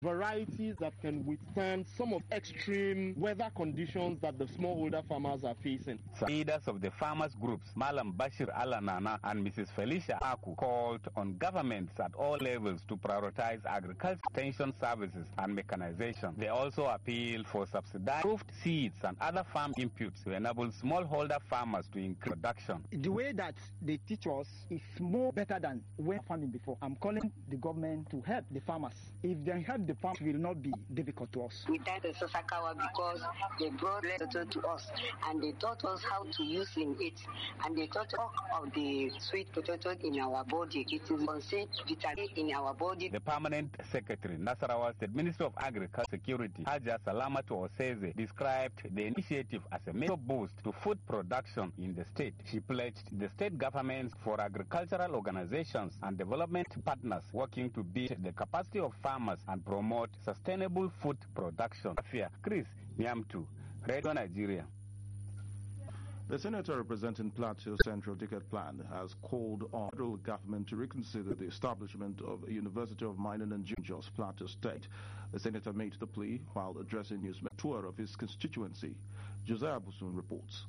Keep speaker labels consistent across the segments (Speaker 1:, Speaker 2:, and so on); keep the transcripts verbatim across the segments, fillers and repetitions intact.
Speaker 1: varieties that can withstand some of extreme weather conditions that the smallholder farmers are facing.
Speaker 2: Leaders of the farmers groups, Malam Bashir Alanana and Missus Felicia Aku, called on governments at all levels to prioritize agriculture extension services and mechanization. They also appeal for subsidized seeds and other farm inputs to enable smallholder farmers to increase production.
Speaker 3: The way that they teach us is more better than when farming before. I'm calling the government to help the farmers. If they help the farmers, it will not be difficult to us.
Speaker 4: We thank the Sasakawa because they brought letter to us and they taught us how to use in it, and they taught us of the sweet potato in our body. It is considered vitamin in our body.
Speaker 2: The permanent secretary, Nasarawa State Ministry of Agriculture Security, Haja Salamatu Oseze, described the initiative as a major boost to food production in the state. She pledged the state governments for agricultural organizations and development partners working to build the capacity of farmers and promote sustainable food production. Chris Nyamtu, Radio Nigeria.
Speaker 5: The senator representing Plateau Central Ticket Plan has called on the federal government to reconsider the establishment of a University of Mining and Geology Plateau State. The senator made the plea while addressing his tour of his constituency. Josiah Busun reports.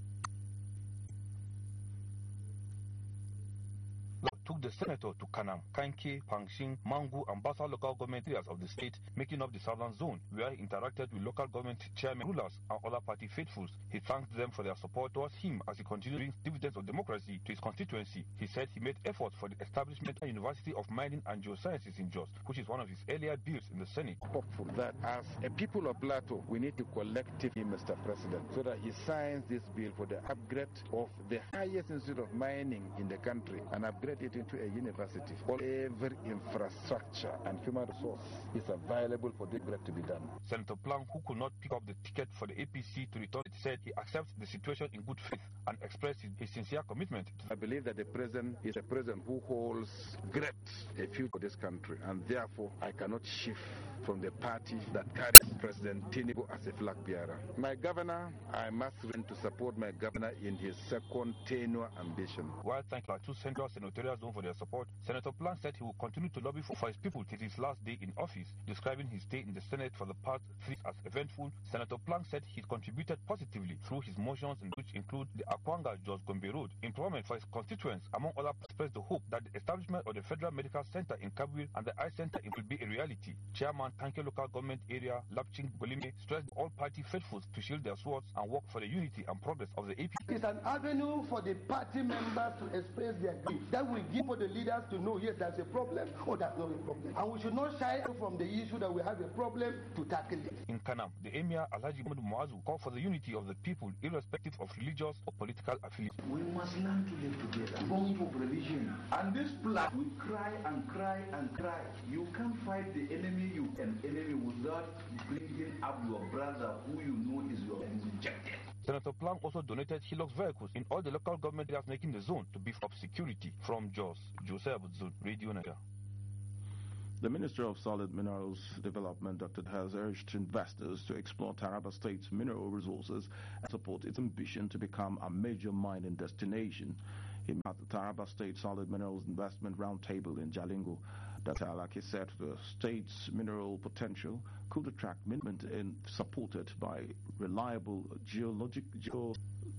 Speaker 6: Took the senator to Kanam, Kanke, Pangshin, Mangu, and Basa local government areas of the state, making up the southern zone, where he interacted with local government chairmen, rulers, and other party faithfuls. He thanked them for their support towards him as he continued to bring dividends of democracy to his constituency. He said he made efforts for the establishment of the University of Mining and Geosciences in Jos, which is one of his earlier bills in the Senate.
Speaker 7: Hopeful that as a people of Plateau, we need to collectively, Mister President, so that he signs this bill for the upgrade of the highest institute of mining in the country and upgrade it into a university. All every infrastructure and human resource is available for this work to be done.
Speaker 6: Senator Plang, who could not pick up the ticket for the A P C to return, said he accepts the situation in good faith and expressed his, his sincere commitment.
Speaker 7: I believe that the president is a president who holds great a future for this country, and therefore I cannot shift from the party that carries President Tinubu as a flag bearer. My governor, I must run to support my governor in his second tenure ambition.
Speaker 6: While thanking Plateau Central Senatorial Zone for their support, Senator Plang said he will continue to lobby for, for his people till his last day in office. Describing his stay in the Senate for the past three as eventful, Senator Plang said he contributed positively through his motions, which include the Akwanga Jos Gombe Road, employment for his constituents, among others, expressed the hope that the establishment of the Federal Medical Center in Kabul and the Eye Center will be a reality. Chairman Kanke Local Government Area, Lapching Golime, stressed all party faithfuls to shield their swords and work for the unity and progress of the A P.
Speaker 8: It's an avenue for the party members to express their grief. That will give for the leaders to know, yes, there's a problem or there's not a problem. And we should not shy away from the issue that we have a problem to tackle it.
Speaker 6: In Kanam, the Emir Alhaji Muhammad Muazu called for the unity of the people irrespective of religious or political affiliation.
Speaker 8: We must learn to live together. Going for religion. And this plan, we cry and cry and cry. You can't fight the enemy, you an enemy without bringing up your brother who you know is your rejected.
Speaker 6: Senator Plang also donated Hilux vehicles in all the local government areas making the zone to beef up security. From Jos, Joseph Budzun, Radio Nigeria.
Speaker 5: The Minister of Solid Minerals Development, Doctor has urged investors to explore Taraba State's mineral resources and support its ambition to become a major mining destination. He met the Taraba State Solid Minerals Investment Roundtable in Jalingo. Doctor Alaki said the state's mineral potential could attract investment and supported by reliable geologic, geo,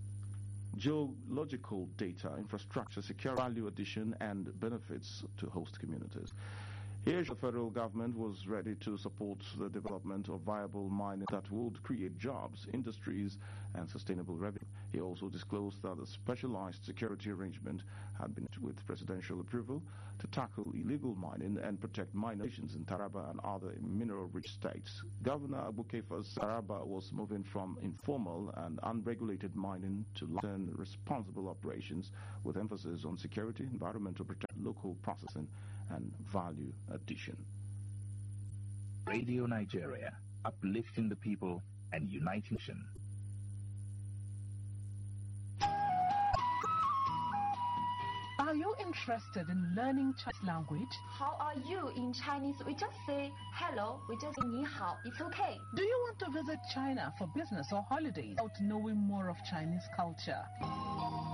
Speaker 5: geological data, infrastructure, secure value addition, and benefits to host communities. Here, the federal government was ready to support the development of viable mining that would create jobs, industries, and sustainable revenue. He also disclosed that a specialized security arrangement had been with presidential approval to tackle illegal mining and protect mines in Taraba and other mineral-rich states. Governor Abukefa's Taraba was moving from informal and unregulated mining to long-term responsible operations with emphasis on security, environmental protection, local processing, and value addition.
Speaker 9: Radio Nigeria, uplifting the people and uniting nation.
Speaker 10: Are you interested in learning Chinese language?
Speaker 11: How are you in Chinese? We just say hello, we just say ni hao. It's okay.
Speaker 10: Do you want to visit China for business or holidays without knowing more of Chinese culture?